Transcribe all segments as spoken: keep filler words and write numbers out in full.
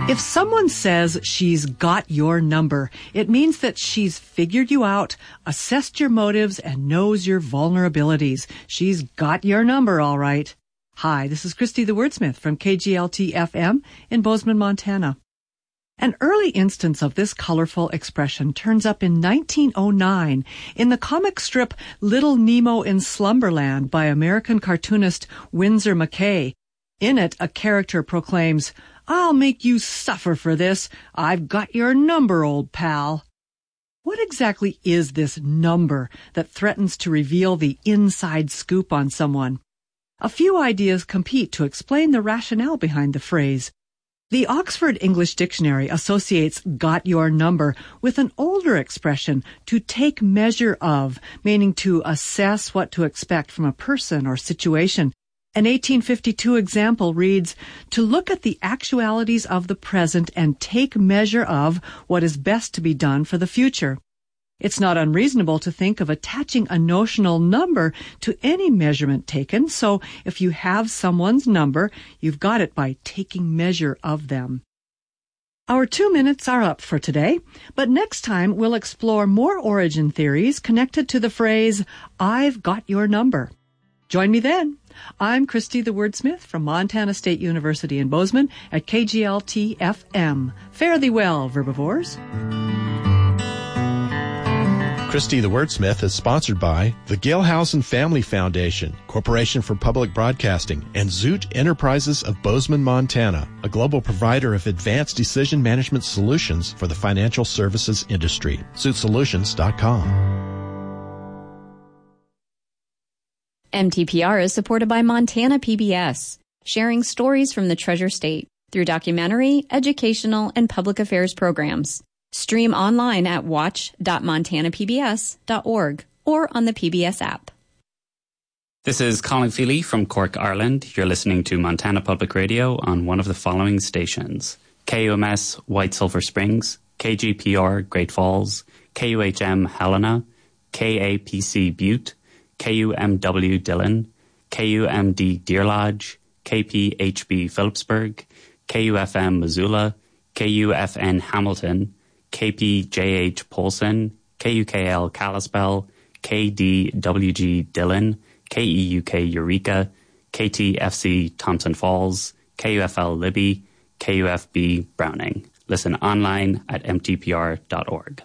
If someone says she's got your number, it means that she's figured you out, assessed your motives, and knows your vulnerabilities. She's got your number, all right. Hi, this is Christy the Wordsmith from K G L T F M in Bozeman, Montana. An early instance of this colorful expression turns up in nineteen oh nine in the comic strip Little Nemo in Slumberland by American cartoonist Winsor McCay. In it, a character proclaims, "I'll make you suffer for this. I've got your number, old pal." What exactly is this number that threatens to reveal the inside scoop on someone? A few ideas compete to explain the rationale behind the phrase. The Oxford English Dictionary associates "got your number" with an older expression, to take measure of, meaning to assess what to expect from a person or situation. An eighteen fifty-two example reads, "To look at the actualities of the present and take measure of what is best to be done for the future." It's not unreasonable to think of attaching a notional number to any measurement taken, so if you have someone's number, you've got it by taking measure of them. Our two minutes are up for today, but next time we'll explore more origin theories connected to the phrase, "I've got your number." Join me then. I'm Christy the Wordsmith from Montana State University in Bozeman at K G L T F M. Fare thee well, verbivores. Christy the Wordsmith is sponsored by the Gilhausen Family Foundation, Corporation for Public Broadcasting, and Zoot Enterprises of Bozeman, Montana, a global provider of advanced decision management solutions for the financial services industry. zoot solutions dot com. M T P R is supported by Montana P B S, sharing stories from the Treasure State through documentary, educational, and public affairs programs. Stream online at watch dot montana p b s dot org or on the P B S app. This is Colin Feely from Cork, Ireland. You're listening to Montana Public Radio on one of the following stations: K U M S White Sulphur Springs, K G P R Great Falls, K U H M Helena, K A P C Butte, K U M W Dillon, K U M D Deer Lodge, K P H B Phillipsburg, K U F M Missoula, K U F N Hamilton, K P J H Polson, K U K L Kalispell, K D W G Dillon, K E U K Eureka, K T F C Thompson Falls, K U F L Libby, K U F B Browning. Listen online at m t p r dot org.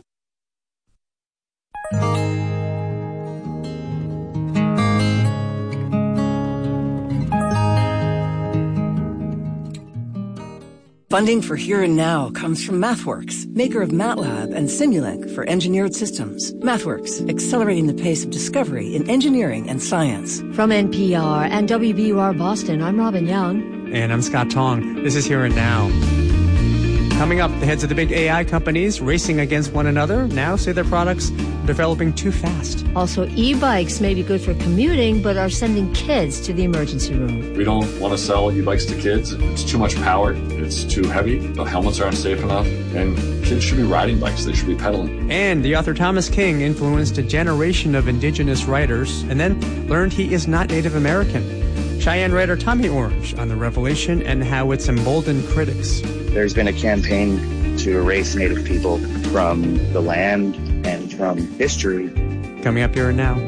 Funding for Here and Now comes from MathWorks, maker of MATLAB and Simulink for engineered systems. MathWorks, accelerating the pace of discovery in engineering and science. From N P R and W B U R Boston, I'm Robin Young. And I'm Scott Tong. This is Here and Now. Coming up, the heads of the big A I companies racing against one another now say their products are developing too fast. Also, e-bikes may be good for commuting, but are sending kids to the emergency room. We don't want to sell e-bikes to kids. It's too much power. It's too heavy. The helmets aren't safe enough. And kids should be riding bikes. They should be pedaling. And the author Thomas King influenced a generation of indigenous writers and then learned he is not Native American. Cheyenne writer Tommy Orange on the revelation and how it's emboldened critics. There's been a campaign to erase Native people from the land and from history. Coming up Here and Now.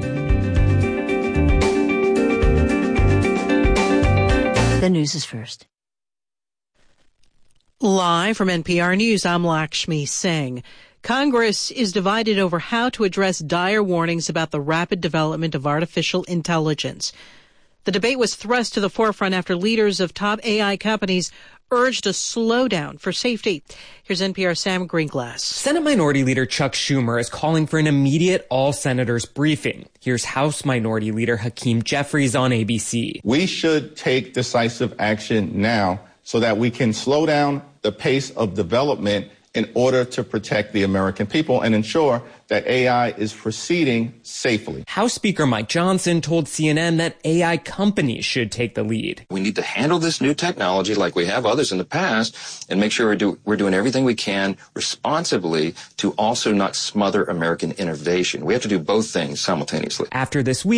The news is first. Live from N P R News, I'm Lakshmi Singh. Congress is divided over how to address dire warnings about the rapid development of artificial intelligence. The debate was thrust to the forefront after leaders of top A I companies urged a slowdown for safety. Here's N P R's Sam Greenglass. Senate Minority Leader Chuck Schumer is calling for an immediate all-senators briefing. Here's House Minority Leader Hakeem Jeffries on A B C. We should take decisive action now so that we can slow down the pace of development in order to protect the American people and ensure that A I is proceeding safely. House Speaker Mike Johnson told C N N that A I companies should take the lead. We need to handle this new technology like we have others in the past and make sure we're, do, we're doing everything we can responsibly to also not smother American innovation. We have to do both things simultaneously. After this week,